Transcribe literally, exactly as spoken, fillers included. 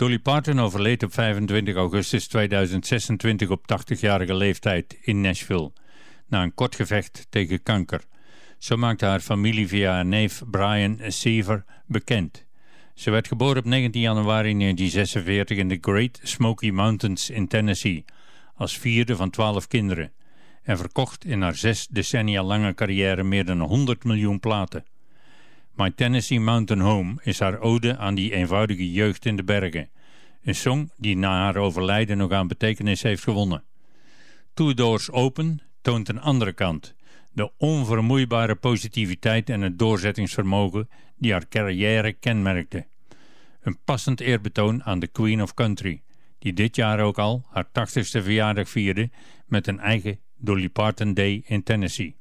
Dolly Parton overleed op vijfentwintig augustus tweeduizend zesentwintig op tachtigjarige leeftijd in Nashville, na een kort gevecht tegen kanker. Zo maakte haar familie via haar neef Brian Seaver bekend. Ze werd geboren op negentien januari negentien zesenveertig in de Great Smoky Mountains in Tennessee, als vierde van twaalf kinderen, en verkocht in haar zes decennia lange carrière meer dan honderd miljoen platen. My Tennessee Mountain Home is haar ode aan die eenvoudige jeugd in de bergen, een song die na haar overlijden nog aan betekenis heeft gewonnen. Two Doors Open toont een andere kant, de onvermoeibare positiviteit en het doorzettingsvermogen die haar carrière kenmerkte. Een passend eerbetoon aan de Queen of Country, die dit jaar ook al haar tachtigste verjaardag vierde met een eigen Dolly Parton Day in Tennessee.